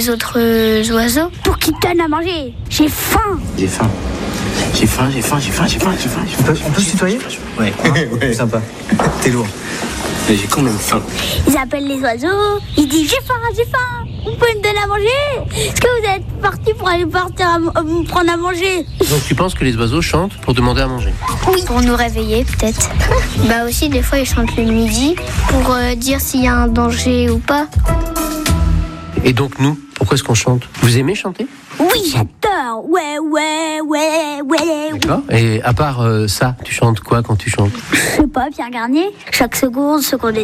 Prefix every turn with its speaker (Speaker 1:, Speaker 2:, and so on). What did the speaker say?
Speaker 1: les autres oiseaux.
Speaker 2: Pour qu'ils te donnent à manger. J'ai faim.
Speaker 3: J'ai faim.
Speaker 4: On peut se tutoyer?
Speaker 3: Ouais.
Speaker 4: Ouais. Sympa. T'es lourd.
Speaker 3: Mais j'ai quand même faim.
Speaker 2: Ils appellent les oiseaux. Ils disent j'ai faim. Vous pouvez me donner à manger? Est-ce que vous êtes partis pour aller me prendre à manger?
Speaker 5: Donc tu penses que les oiseaux chantent pour demander à manger?
Speaker 1: Oui. Pour nous réveiller, peut-être. Bah aussi, des fois, ils chantent le midi pour dire s'il y a un danger ou pas.
Speaker 5: Et donc nous, pourquoi est-ce qu'on chante? Vous aimez chanter?
Speaker 2: Oui, j'adore. Ouais.
Speaker 5: D'accord. Et à part ça, tu chantes quoi quand tu chantes?
Speaker 2: Je sais pas, Pierre Garnier. Chaque seconde,